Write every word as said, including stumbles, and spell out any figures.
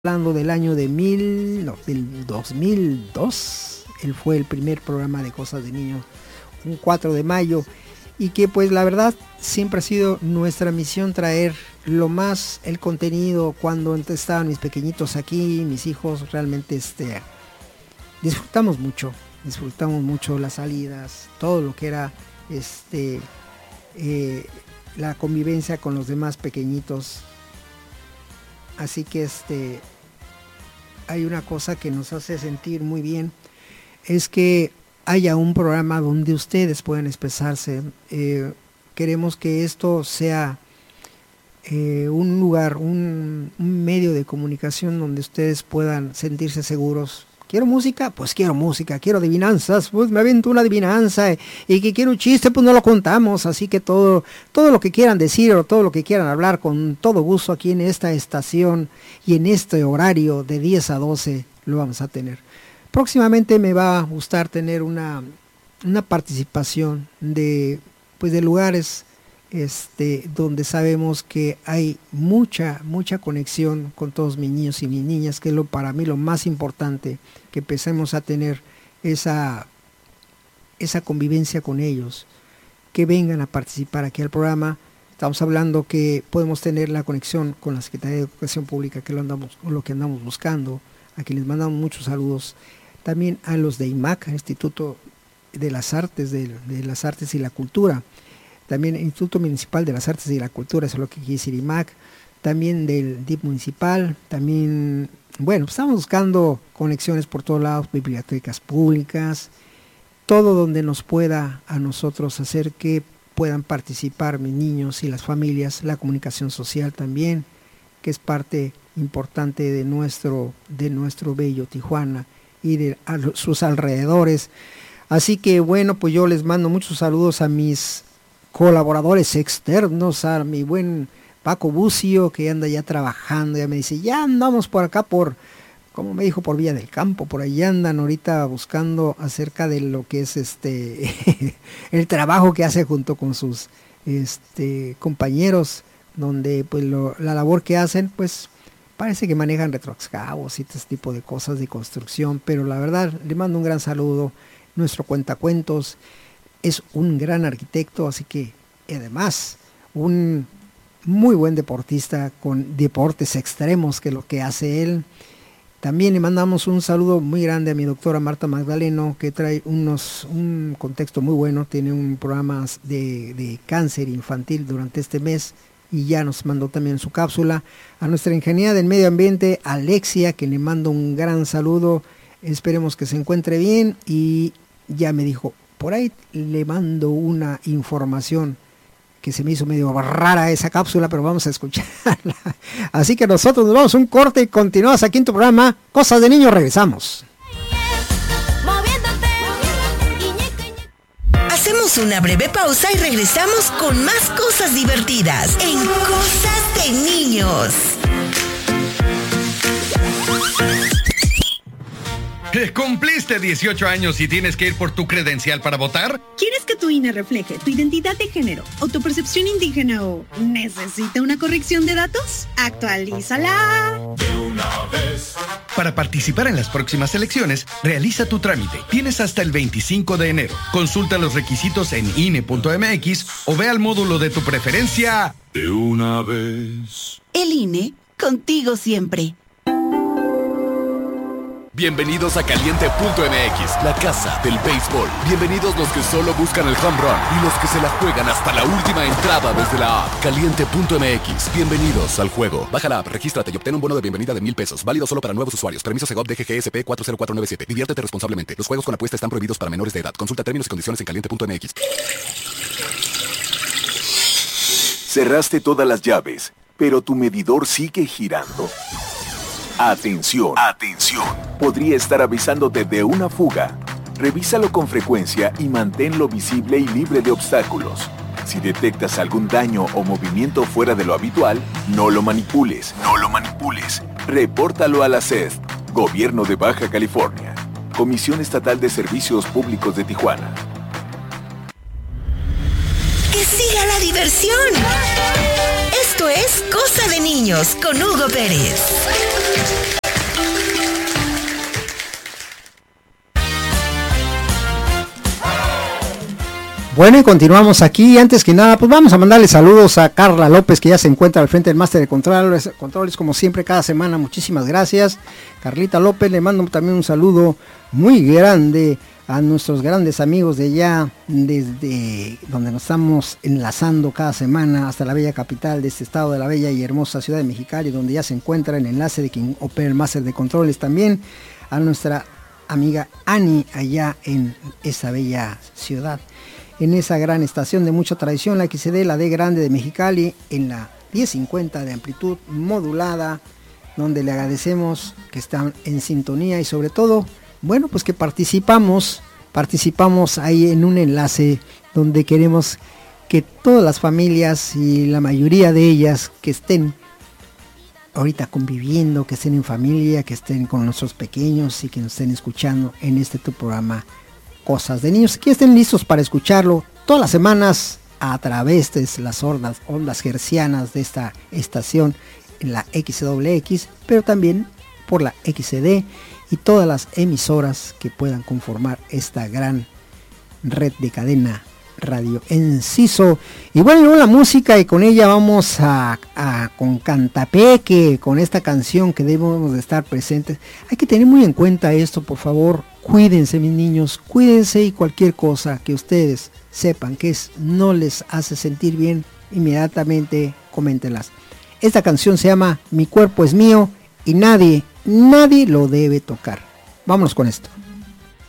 hablando del año de mil, no, del dos mil dos. Él fue el primer programa de Cosas de Niños, un cuatro de mayo, y que pues la verdad siempre ha sido nuestra misión traer lo más, el contenido. Cuando estaban mis pequeñitos aquí, mis hijos, realmente este, disfrutamos mucho, disfrutamos mucho las salidas, todo lo que era este, eh, la convivencia con los demás pequeñitos. Así que este, hay una cosa que nos hace sentir muy bien, es que haya un programa donde ustedes puedan expresarse. Eh, queremos que esto sea eh, un lugar, un, un medio de comunicación donde ustedes puedan sentirse seguros. ¿Quiero música? Pues quiero música. ¿Quiero adivinanzas? Pues me avento una adivinanza. Y que quiero un chiste, pues no lo contamos. Así que todo, todo lo que quieran decir o todo lo que quieran hablar, con todo gusto aquí en esta estación y en este horario de diez a doce lo vamos a tener. Próximamente me va a gustar tener una, una participación de, pues de lugares este, donde sabemos que hay mucha, mucha conexión con todos mis niños y mis niñas, que es lo, para mí lo más importante, que empecemos a tener esa, esa convivencia con ellos, que vengan a participar aquí al programa. Estamos hablando que podemos tener la conexión con la Secretaría de Educación Pública, que lo, andamos, lo que andamos buscando, a quienes mandamos muchos saludos. También a los de I M A C, Instituto de las Artes, de, de las Artes y la Cultura. También el Instituto Municipal de las Artes y la Cultura, eso es lo que quiere decir I M A C. También del D I P municipal. También, bueno, estamos buscando conexiones por todos lados, bibliotecas públicas, todo donde nos pueda a nosotros hacer que puedan participar mis niños y las familias, la comunicación social también, que es parte importante de nuestro, de nuestro bello Tijuana y de a sus alrededores. Así que bueno, pues yo les mando muchos saludos a mis colaboradores externos, a mi buen Paco Bucio, que anda ya trabajando, ya me dice, ya andamos por acá por, como me dijo, por Villa del Campo, por ahí andan ahorita buscando acerca de lo que es este el trabajo que hace junto con sus este compañeros, donde pues lo, la labor que hacen, pues parece que manejan retroexcavos y este tipo de cosas de construcción, pero la verdad le mando un gran saludo. Nuestro cuentacuentos es un gran arquitecto, así que además un muy buen deportista con deportes extremos, que es lo que hace él. También le mandamos un saludo muy grande a mi doctora Marta Magdaleno, que trae unos un contexto muy bueno, tiene un programa de, de cáncer infantil durante este mes, y ya nos mandó también su cápsula. A nuestra ingeniera del medio ambiente, Alexia, que le mando un gran saludo, esperemos que se encuentre bien, y ya me dijo, por ahí le mando una información que se me hizo medio rara esa cápsula, pero vamos a escucharla. Así que nosotros nos vamos a un corte y continuamos aquí en tu programa Cosas de Niños. Regresamos. Hacemos una breve pausa y regresamos con más cosas divertidas en Cosas de Niños. ¿Cumpliste dieciocho años y tienes que ir por tu credencial para votar? ¿Quieres que tu I N E refleje tu identidad de género o tu percepción indígena o necesita una corrección de datos? ¡Actualízala! De una vez. Para participar en las próximas elecciones, realiza tu trámite. Tienes hasta el veinticinco de enero. Consulta los requisitos en I N E punto M X o ve al módulo de tu preferencia. De una vez. El I N E, contigo siempre. Bienvenidos a Caliente punto M X, la casa del béisbol. Bienvenidos los que solo buscan el home run y los que se la juegan hasta la última entrada desde la app. Caliente punto M X, bienvenidos al juego. Baja la app, regístrate y obtén un bono de bienvenida de mil pesos. Válido solo para nuevos usuarios. Permiso Segov D G G S P cuatro cero cuatro nueve siete. Diviértete responsablemente. Los juegos con apuesta están prohibidos para menores de edad. Consulta términos y condiciones en Caliente punto M X. Cerraste todas las llaves, pero tu medidor sigue girando. Atención, atención. Podría estar avisándote de una fuga. Revísalo con frecuencia y manténlo visible y libre de obstáculos. Si detectas algún daño o movimiento fuera de lo habitual, no lo manipules, no lo manipules. Repórtalo a la C E D, Gobierno de Baja California, Comisión Estatal de Servicios Públicos de Tijuana. ¡Que siga la diversión! Esto es Cosa de Niños con Hugo Pérez. Bueno, y continuamos aquí. Antes que nada, pues vamos a mandarle saludos a Carla López, que ya se encuentra al frente del máster de controles, controles como siempre cada semana. Muchísimas gracias, Carlita López. Le mando también un saludo muy grande a nuestros grandes amigos de allá, desde donde nos estamos enlazando cada semana hasta la bella capital de este estado, de la bella y hermosa ciudad de Mexicali, donde ya se encuentra el enlace de quien opera el máster de controles. También a nuestra amiga Ani allá en esa bella ciudad, en esa gran estación de mucha tradición, la X D, la D grande de Mexicali, en la diez cincuenta de amplitud modulada, donde le agradecemos que están en sintonía y sobre todo, bueno, pues que participamos, participamos ahí en un enlace donde queremos que todas las familias y la mayoría de ellas que estén ahorita conviviendo, que estén en familia, que estén con nuestros pequeños y que nos estén escuchando en este tu programa Cosas de Niños, que estén listos para escucharlo todas las semanas a través de las ondas, ondas hercianas de esta estación en la X W X, pero también por la X D y todas las emisoras que puedan conformar esta gran red de cadena radio Enciso. Y bueno, la música, y con ella vamos a, a con Cantapeque, con esta canción que debemos de estar presentes. Hay que tener muy en cuenta esto, por favor. Cuídense, mis niños, cuídense, y cualquier cosa que ustedes sepan que es, no les hace sentir bien, inmediatamente coméntenlas. Esta canción se llama Mi cuerpo es mío y nadie, nadie lo debe tocar. Vámonos con esto.